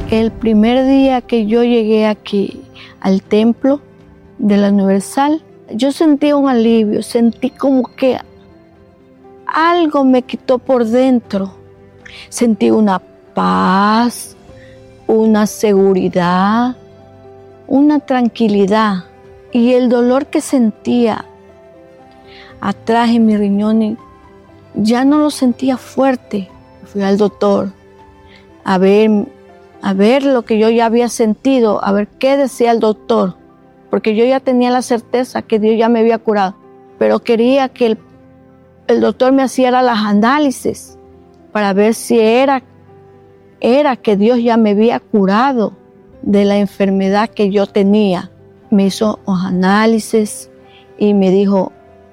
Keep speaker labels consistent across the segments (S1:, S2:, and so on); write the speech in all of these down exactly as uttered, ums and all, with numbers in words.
S1: El primer día que yo llegué aquí al templo de la Universal, yo sentí un alivio, sentí como que algo me quitó por dentro. Sentí una paz, una seguridad, una tranquilidad. Y el dolor que sentía atrás en mi riñón ya no lo sentía fuerte. Fui al doctor a ver, a ver lo que yo ya había sentido, a ver qué decía el doctor, porque yo ya tenía la certeza que Dios ya me había curado, pero quería que el, el doctor me hiciera las análisis para ver si era, era que Dios ya me había curado de la enfermedad que yo tenía. Me hizo los análisis y me dijo,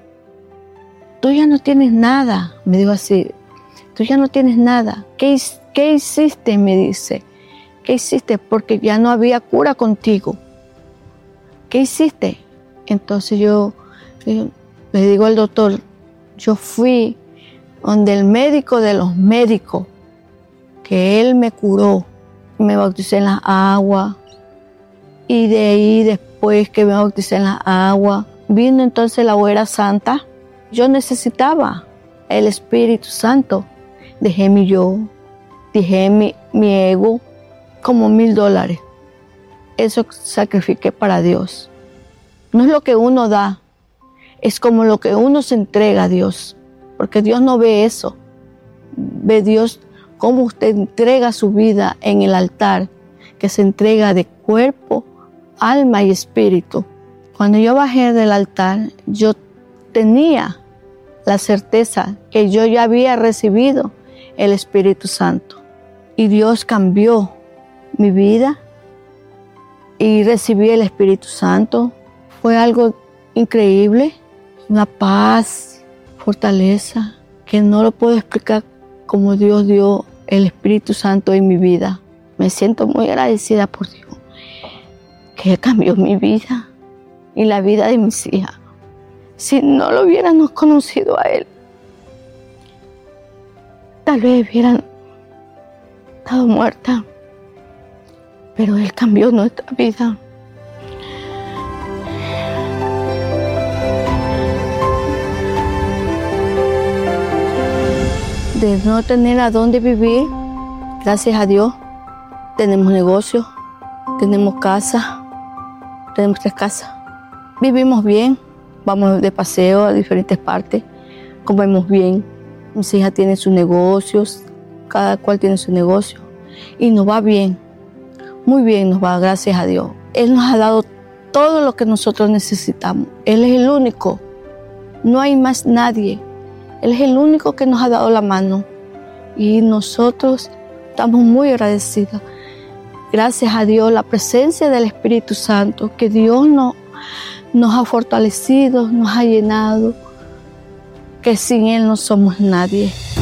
S1: tú ya no tienes nada, me dijo así, tú ya no tienes nada. ¿Qué, qué hiciste? Me dice, ¿qué hiciste? Porque ya no había cura contigo. ¿Qué hiciste? Entonces yo, yo le digo al doctor, yo fui donde el médico de los médicos, que él me curó, me bauticé en las aguas, y de ahí después que me bauticé en las aguas, vino entonces la Hoguera Santa. Yo necesitaba el Espíritu Santo. Dejé mi yo, dejé mi, mi ego, como mil dólares. Eso sacrifiqué para Dios. No es lo que uno da, es como lo que uno se entrega a Dios. Porque Dios no ve eso. Ve Dios cómo usted entrega su vida en el altar, que se entrega de cuerpo, alma y espíritu. Cuando yo bajé del altar, yo tenía la certeza que yo ya había recibido el Espíritu Santo. Y Dios cambió mi vida y recibí el Espíritu Santo. Fue algo increíble, una paz, fortaleza, que no lo puedo explicar cómo Dios dio el Espíritu Santo en mi vida. Me siento muy agradecida por Dios, que cambió mi vida y la vida de mis hijas. Si no lo hubiéramos conocido a Él, tal vez hubieran estado muerta, pero Él cambió nuestra vida. De no tener a dónde vivir, gracias a Dios, tenemos negocio, tenemos casa, tenemos tres casas. Vivimos bien, vamos de paseo a diferentes partes, comemos bien. Mis hijas tienen sus negocios, cada cual tiene su negocio y nos va bien, muy bien nos va, gracias a Dios. Él nos ha dado todo lo que nosotros necesitamos. Él es el único, no hay más nadie. Él es el único que nos ha dado la mano y nosotros estamos muy agradecidos. Gracias a Dios, la presencia del Espíritu Santo, que Dios nos, nos ha fortalecido, nos ha llenado, que sin Él no somos nadie.